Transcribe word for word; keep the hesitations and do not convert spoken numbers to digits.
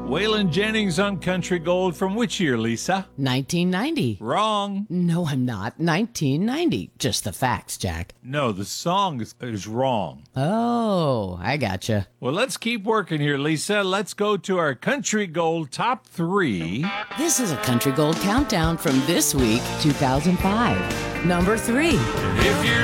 Waylon Jennings on Country Gold from which year, Lisa? nineteen ninety. Wrong. No, I'm not. nineteen ninety. Just the facts, Jack. No, the song is, is wrong. Oh, I gotcha. Well, let's keep working here, Lisa. Let's go to our Country Gold top three. This is a Country Gold countdown from this week, two thousand five. Number three. If you're